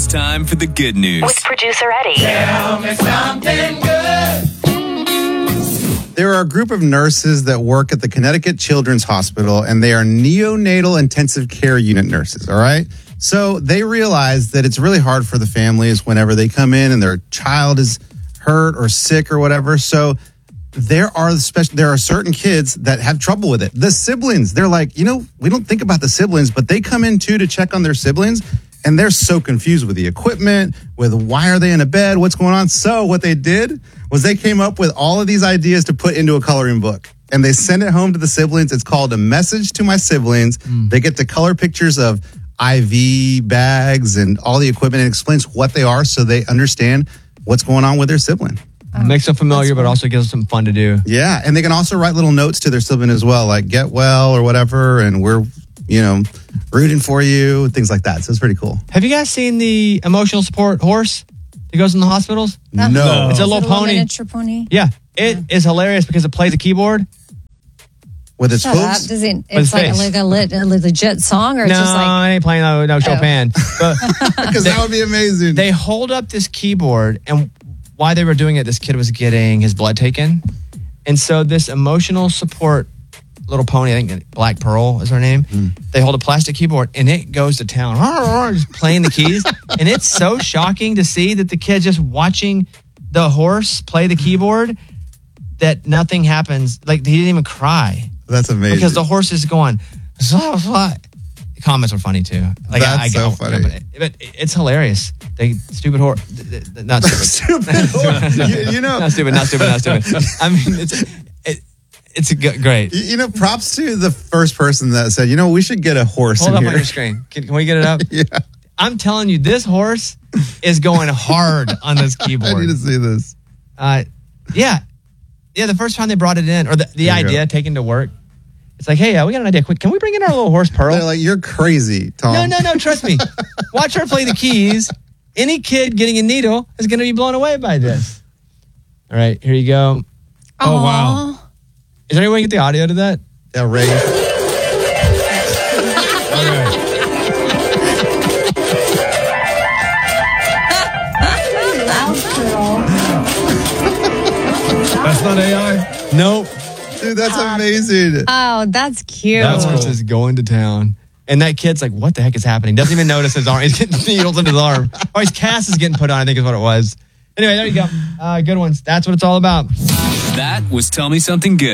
It's time for the good news. With producer Eddie. Tell me something good. There are a group of nurses that work at the Connecticut Children's Hospital, and they are neonatal intensive care unit nurses, all right? So they realize that it's really hard for the families whenever they come in and their child is hurt or sick or whatever. So there are certain kids that have trouble with it. The siblings, they're like, we don't think about the siblings, but they come in too to check on their siblings, and they're so confused with the equipment, with why are they in a bed, what's going on. So what they did was they came up with all of these ideas to put into a coloring book, and they send it home to the siblings. It's called A Message to My Siblings. They get to color pictures of IV bags and all the equipment, and explains what they are so they understand what's going on with their sibling. Makes them familiar, but also gives them fun to do. Yeah, and they can also write little notes to their sibling as well, like get well or whatever, and we're, rooting for you, things like that. So it's pretty cool. Have you guys seen the emotional support horse that goes in the hospitals? No. It's a little pony. Miniature pony. Yeah, it is hilarious because it plays the keyboard. With its Shut up. hooves? It's like a legit song, or it's just like... No, I ain't playing no Chopin. But Because that would be amazing. they hold up this keyboard, and while they were doing it, this kid was getting his blood taken. And so this emotional support little pony, I think Black Pearl is her name, they hold a plastic keyboard, and it goes to town, just playing the keys. And it's so shocking to see that the kid just watching the horse play the keyboard that nothing happens. Like, he didn't even cry. That's amazing. Because the horse is going, the comments are funny too. Like, That's so funny. But it's hilarious. They stupid horse. Not stupid. Stupid horse. Not stupid. I mean, it's great. Props to the first person that said, we should get a horse Hold in up here. on your screen. Can we get it up? Yeah. I'm telling you, this horse is going hard on this keyboard. I need to see this. Yeah, the first time they brought it in, or the idea taken to work, it's like, hey, we got an idea. Quick, can we bring in our little horse Pearl? They're like, you're crazy, Tom. No, trust me. Watch her play the keys. Any kid getting a needle is going to be blown away by this. All right, here you go. Oh, wow. Is there any way to get the audio to that? Yeah, Ray. That's not AI? Nope. Dude, that's amazing. Oh, that's cute. That horse is going to town. And that kid's like, what the heck is happening? Doesn't even notice his arm. He's getting needles in his arm. Or his cast is getting put on, I think is what it was. Anyway, there you go. Good ones. That's what it's all about. That was Tell Me Something Good.